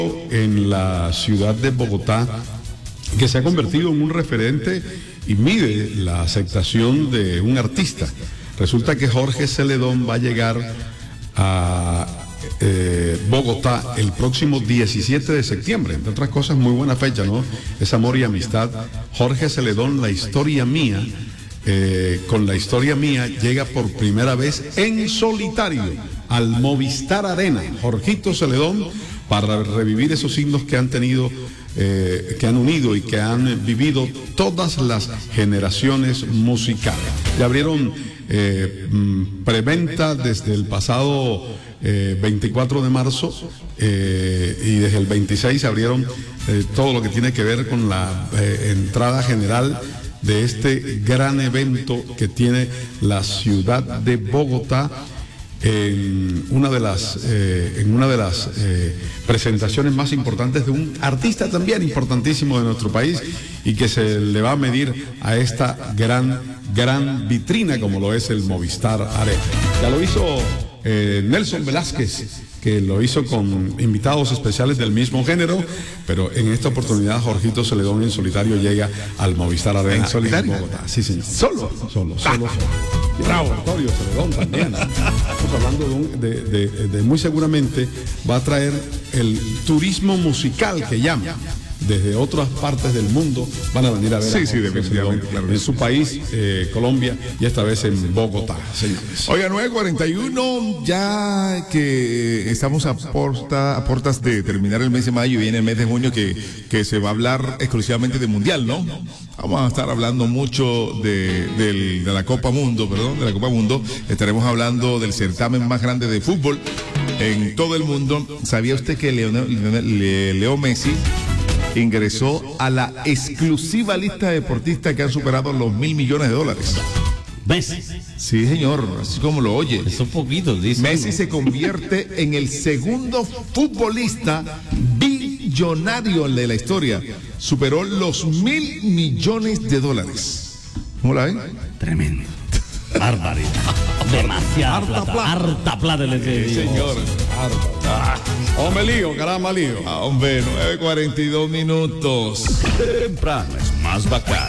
en la ciudad de Bogotá, que se ha convertido en un referente y mide la aceptación de un artista. Resulta que Jorge Celedón va a llegar a Bogotá el próximo 17 de septiembre. Entre otras cosas, muy buena fecha, ¿no? Es amor y amistad. Jorge Celedón, La Historia Mía. Con La Historia Mía llega por primera vez en solitario al Movistar Arena. Jorgito Celedón, para revivir esos himnos que han tenido, que han unido y que han vivido todas las generaciones musicales. Ya abrieron preventa desde el pasado 24 de marzo y desde el 26 abrieron todo lo que tiene que ver con la entrada general de este gran evento que tiene la ciudad de Bogotá en una de las presentaciones más importantes de un artista también importantísimo de nuestro país y que se le va a medir a esta gran vitrina como lo es el Movistar Arena. Ya lo hizo Nelson Velázquez, que lo hizo con invitados especiales del mismo género, pero en esta oportunidad Jorgito Celedón en solitario llega al Movistar Arena. ¿En solitario? En Bogotá. Sí, señor. ¿Solo? Solo. Bravo. Antonio Celedón también. Estamos hablando de muy seguramente va a traer el turismo musical que llama. Desde otras partes del mundo van a venir a ver Sí, definitivamente, claro. en su país, Colombia, y esta vez en Bogotá, señores. Oiga, 9:41, ya que estamos a puertas de terminar el mes de mayo y viene el mes de junio que se va a hablar exclusivamente de Mundial, ¿no? Vamos a estar hablando mucho de la Copa Mundo, de la Copa Mundo. Estaremos hablando del certamen más grande de fútbol en todo el mundo. ¿Sabía usted que Leo Messi ingresó a la exclusiva lista de deportistas que han superado los $1.000 millones? Messi. Sí, señor, así como lo oye. Son poquitos, dice. Messi se convierte en el segundo futbolista billonario de la historia. Superó los $1.000 millones. ¿Cómo la ven? Tremendo. Barbaridad. Demasiada harta plata le Sí, señor. Hombre lío, caramba lío. Hombre, 9:42. Temprano es más bacán.